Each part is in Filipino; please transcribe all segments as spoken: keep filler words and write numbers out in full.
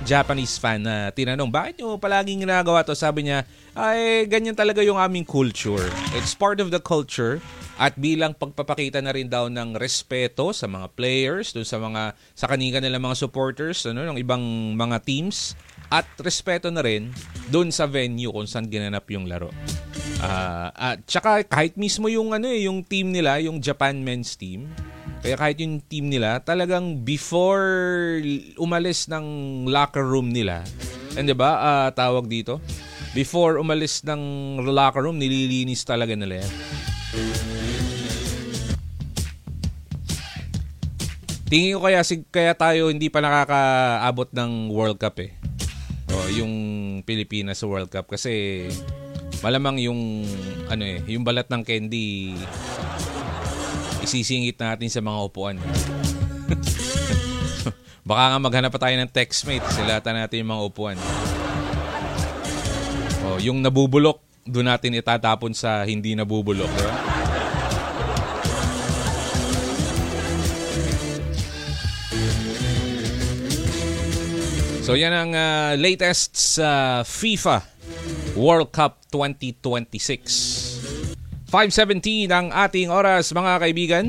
Japanese fan na tinanong, bakit nyo palaging ginagawa to? Sabi niya, ay ganyan talaga yung aming culture. It's part of the culture at bilang pagpapakita na rin daw ng respeto sa mga players, dun sa mga sa kanila nila mga supporters, ano, ng ibang mga teams at respeto na rin dun sa venue kung saan ginanap yung laro. Uh, at saka kahit mismo yung ano eh, yung team nila, yung Japan men's team, kaya kahit yung team nila, talagang before umalis ng locker room nila, and 'di ba, uh, tawag dito, before umalis ng locker room, nililinis talaga nila yan. Tingin ko kaya, kaya tayo hindi pa nakakaabot ng World Cup eh. O, yung Pilipinas sa World Cup kasi malamang yung ano eh, yung balat ng candy isisingit natin sa mga upuan. Baka nga maghanap pa tayo ng textmate, silatan natin yung mga upuan. O, yung nabubulok, doon natin itatapon sa hindi nabubulok, di ba? So yan ang uh, latest sa FIFA World Cup twenty twenty-six. five seventeen ang ating oras, mga kaibigan.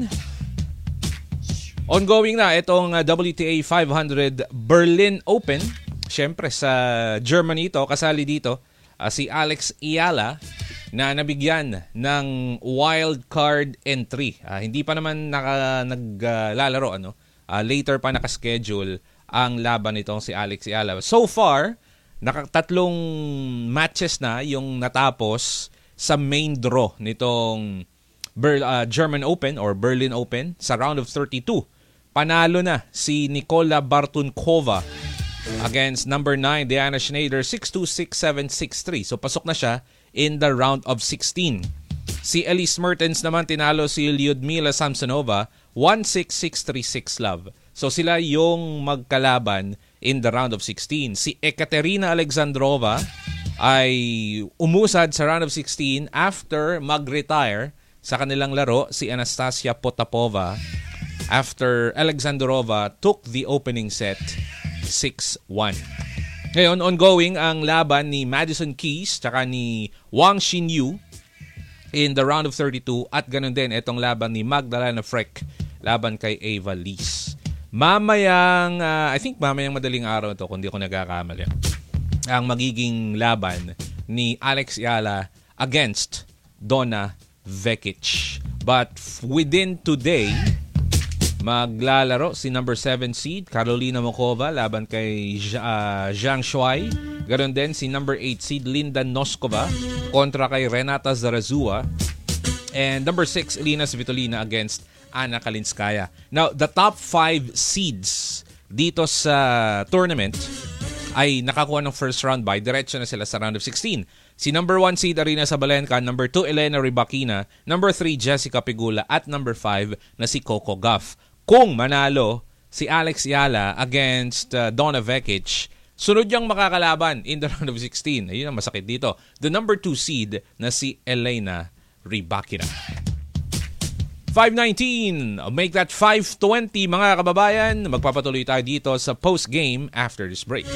Ongoing na itong uh, W T A five hundred Berlin Open. Siyempre sa Germany ito, kasali dito uh, si Alex Ayala na nabigyan ng wild card entry. Uh, hindi pa naman naka, naglalaro, uh, ano? Uh, later pa nakaschedule ang laban nitong si Alex Ayala. So far, nakatatlong matches na yung natapos sa main draw nitong Ber- uh, German Open or Berlin Open sa round of thirty-two. Panalo na si Nikola Bartunkova against number nine Diana Schneider six two, six seven, six three. So pasok na siya in the round of sixteen. Si Elise Mertens naman tinalo si Lyudmila Samsonova one six, six three, six love. So sila yung magkalaban in the round of sixteen. Si Ekaterina Alexandrova ay umusad sa round of sixteen after mag-retire sa kanilang laro si Anastasia Potapova after Alexandrova took the opening set six one. Ngayon, ongoing ang laban ni Madison Keys tsaka ni Wang Xinyu in the round of thirty-two at ganun din itong laban ni Magdalena Freck laban kay Ava Lees. Mamayang, uh, I think mamayang madaling araw ito kung di ako nagkakamali, ang magiging laban ni Alex Ayala against Donna Vekic. But within today, maglalaro si number seven seed Carolina Mokova laban kay uh, Zhang Shuai. Ganon din si number eight seed Linda Noskova kontra kay Renata Zarazua. And number six Elina Svitolina against Anna Kalinskaya. Now, the top five seeds dito sa tournament ay nakakuha ng first round bye. Diretso na sila sa round of sixteen. Si number one seed Arina Sabalenka, number two Elena Rybakina, number three Jessica Pegula, at number five na si Coco Gauff. Kung manalo si Alex Ayala against uh, Donna Vekic, sunod niyang makakalaban in the round of sixteen. Ayun ang masakit dito. The number two seed na si Elena Rybakina. five nineteen, make that five twenty mga kababayan. Magpapatuloy tayo dito sa post-game after this break.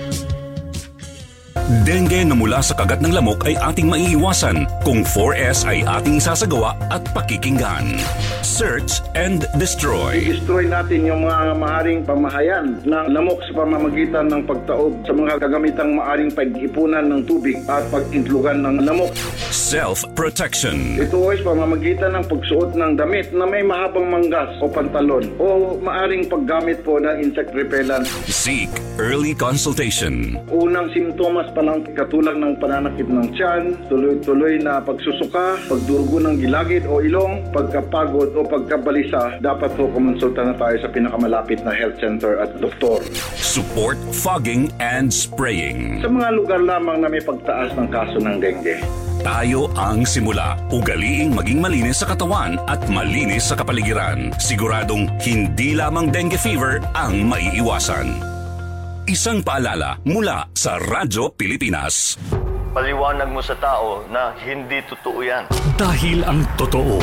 Dengue na mula sa kagat ng lamok ay ating maiiwasan kung four S ay ating sasagawa at pakikinggan. Search and destroy. I-destroy natin yung mga maaring pamahayan ng lamok sa pamamagitan ng pagtaob sa mga kagamitang maaring pag-ipunan ng tubig at pag-intlugan ng lamok. Self-protection. Ito ay pamamagitan ng pagsuot ng damit na may mahabang manggas o pantalon o maaring paggamit po ng insect repellent. Seek early consultation. Unang simptomas pa lang katulad ng pananakit ng tiyan, tuloy-tuloy na pagsusuka, pagdurugo ng gilagid o ilong, pagkapagod o pagkabalisa, dapat po kumonsulta na tayo sa pinakamalapit na health center at doktor. Support fogging and spraying. Sa mga lugar lamang na may pagtaas ng kaso ng dengue. Tayo ang simula. Ugaliing maging malinis sa katawan at malinis sa kapaligiran. Siguradong hindi lamang dengue fever ang maiiwasan. Isang paalala mula sa Radyo Pilipinas. Paliwanag mo sa tao na hindi totoo yan. Dahil ang totoo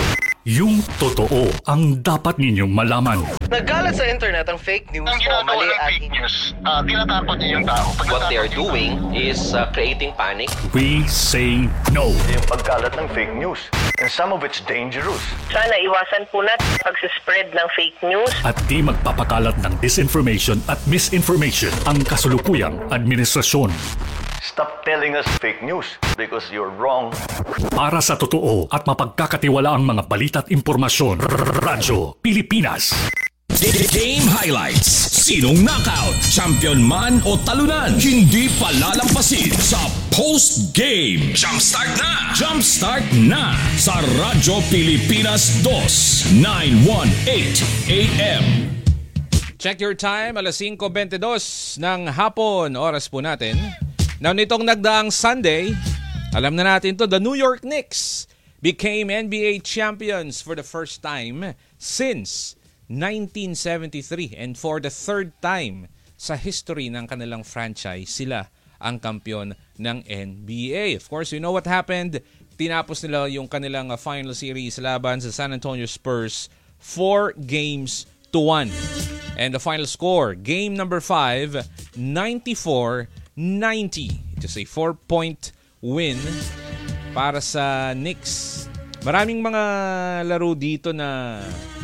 Yung totoo ang dapat ninyong malaman. Nagkalat sa internet ang fake news Ang o ginagawa mali ng at fake news, uh, tinatakot niya yung tao. Pag What they are natakot yung doing is uh, creating panic. We say no. Yung pagkalat ng fake news. And some of it's dangerous. Sana iwasan po natin pagsispread ng fake news. At di magpapakalat ng disinformation at misinformation ang kasulukuyang administrasyon. Stop telling us fake news because you're wrong. Para sa totoo at mapagkakatiwalaang mga balita at impormasyon, Radyo Pilipinas. Game highlights. Sinong knockout, champion man o talunan, hindi palalampasin sa post-game. Jumpstart na! Jumpstart na sa Radyo Pilipinas two, nine eighteen A M. Check your time, alas singko twenty-two ng hapon. Oras po natin. Now, nitong nagdaang Sunday, alam na natin to, the New York Knicks became N B A champions for the first time since nineteen seventy-three. And for the third time sa history ng kanilang franchise, sila ang kampiyon ng N B A. Of course, you know what happened. Tinapos nila yung kanilang final series laban sa San Antonio Spurs, four games to one. And the final score, game number five, ninety-four ninety. Just a four-point win para sa Knicks. Maraming mga laro dito na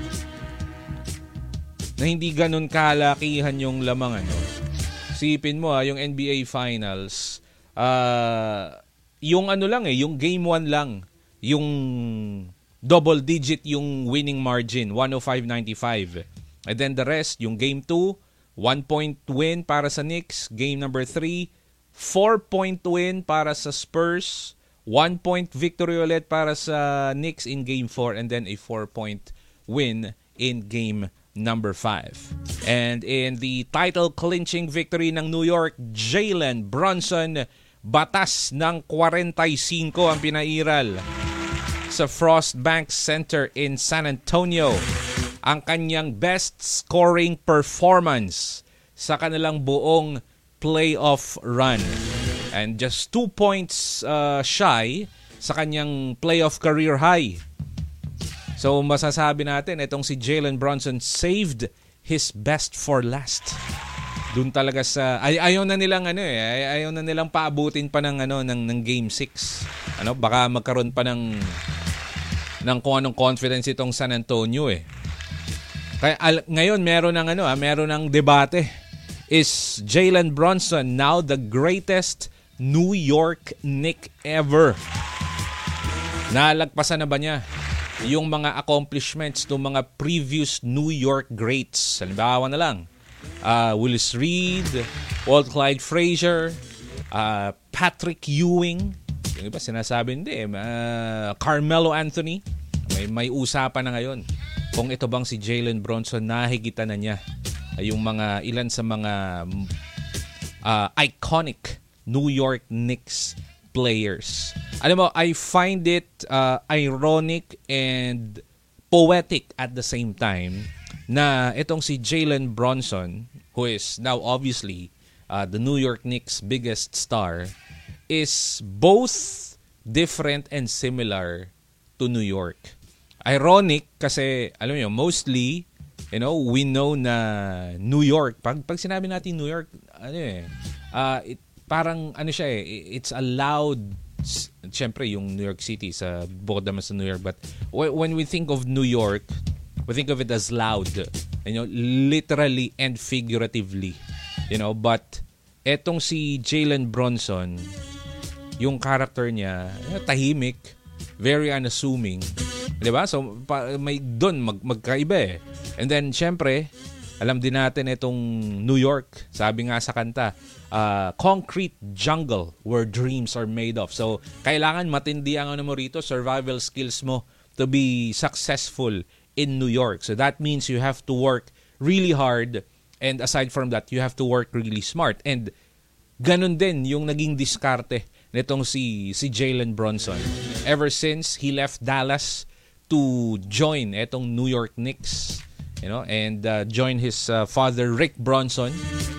na hindi ganun kalakihan yung lamang. Ano. Sipin mo ha, yung N B A Finals, uh, yung ano lang eh, yung game one lang, yung double digit yung winning margin, one oh five ninety-five. And then the rest, yung game two, one-point win para sa Knicks. Game number three, four-point win para sa Spurs. One-point victory ulit para sa Knicks in game four. And then a four-point win in game number five. And in the title-clinching victory ng New York, Jalen Brunson, batas ng forty-five ang pinairal sa Frost Bank Center in San Antonio. Ang kanyang best scoring performance sa kanilang buong playoff run. And just two points uh, shy sa kanyang playoff career high. So masasabi natin, itong si Jalen Brunson saved his best for last. Doon talaga sa ay ayaw na nilang ano eh, ay, ayaw na nilang paabutin pa ng ano ng ng game six. Ano, baka magkaroon pa ng ng kung anong confidence itong San Antonio eh. Kaya al- ngayon meron ng ano, ah, meron ng debate. Is Jalen Brunson now the greatest New York Knick ever? Nalagpasan na ba niya yung mga accomplishments ng mga previous New York greats? Halimbawa na lang, uh, Willis Reed, Walt Clyde Frazier, uh, Patrick Ewing, yung iba sinasabi hindi, uh, Carmelo Anthony. May, may usapan na ngayon kung ito bang si Jalen Brunson nahigitan na niya yung mga ilan sa mga uh, iconic New York Knicks players. Alam mo, I find it uh, ironic and poetic at the same time na itong si Jalen Brunson, who is now obviously uh, the New York Knicks' biggest star, is both different and similar to New York. Ironic kasi, alam mo yun, mostly, you know, we know na New York, pag, pag sinabi natin New York, ano eh, uh, it, parang ano siya eh, it's a loud, siyempre yung New York City, sa bukod naman sa New York, but when we think of New York, we think of it as loud, you know, literally and figuratively, you know, but etong si Jalen Brunson, yung character niya, tahimik, very unassuming. Diba? So, pa, may doon mag, magkaiba eh. And then, syempre, alam din natin itong New York, sabi nga sa kanta, uh, concrete jungle where dreams are made of. So, kailangan matindi ang ano mo rito, survival skills mo to be successful in New York. So, that means you have to work really hard, and aside from that, you have to work really smart. And ganun din yung naging diskarte nitong si, si Jalen Brunson. Ever since he left Dallas to join etong New York Knicks, you know, and uh, join his uh, father Rick Brunson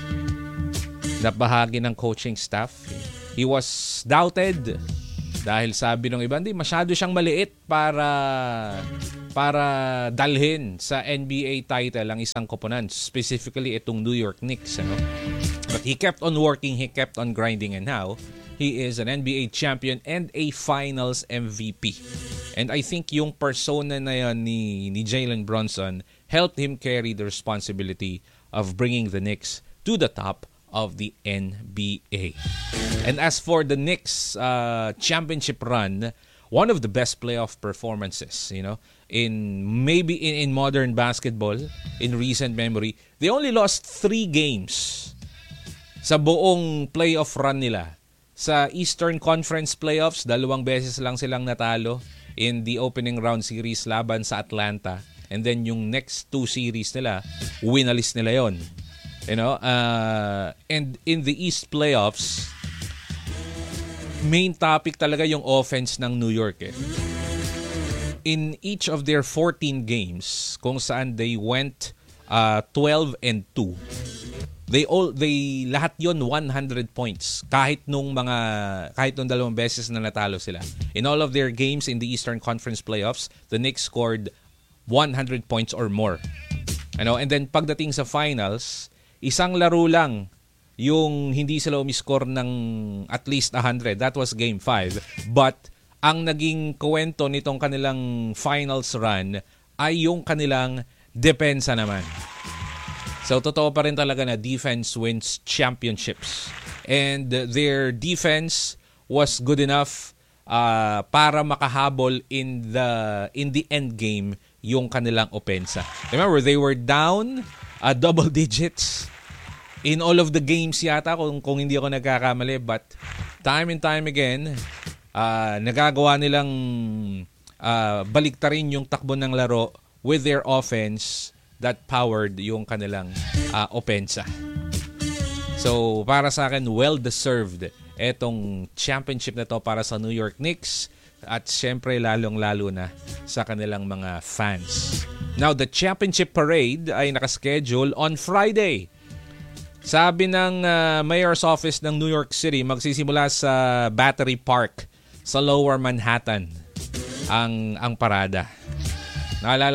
na bahagi ng coaching staff. He was doubted dahil sabi ng iba, hindi, masyado siyang maliit para para dalhin sa N B A title ang isang koponan, specifically itong New York Knicks. Ano? But he kept on working, he kept on grinding, and now he is an N B A champion and a Finals M V P. And I think yung persona na yan ni, ni Jalen Brunson helped him carry the responsibility of bringing the Knicks to the top of the N B A. And as for the Knicks uh, championship run, one of the best playoff performances, you know, in maybe in, in modern basketball, in recent memory. They only lost three games sa buong playoff run nila. Sa Eastern Conference Playoffs, dalawang beses lang silang natalo in the opening round series laban sa Atlanta. And then yung next two series nila, winalis nila yon. You know, uh, and in the East Playoffs, main topic talaga yung offense ng New York eh. In each of their fourteen games, kung saan they went uh, twelve and two, they all they lahat yon one hundred points kahit nung mga kahit nung dalawang beses na natalo sila. In all of their games in the Eastern Conference Playoffs, the Knicks scored one hundred points or more. Ano, and then pagdating sa finals, isang laro lang yung hindi sila umiscore ng at least one hundred. That was game five. But ang naging kwento nitong kanilang finals run ay yung kanilang depensa naman. So totoo pa rin talaga na defense wins championships. And their defense was good enough uh, para makahabol in the in the end game yung kanilang opensa. Remember, they were down uh, double digits in all of the games yata kung, kung hindi ako nagkakamali, but time and time again, uh, nagagawa nilang uh, baliktarin yung takbo ng laro with their offense that powered yung kanilang uh, opensa. So, para sa akin, well-deserved etong championship na to para sa New York Knicks at syempre lalong-lalo na sa kanilang mga fans. Now, the championship parade ay nakaschedule on Friday. Sabi ng uh, Mayor's Office ng New York City, magsisimula sa Battery Park sa Lower Manhattan ang ang parada. Naalala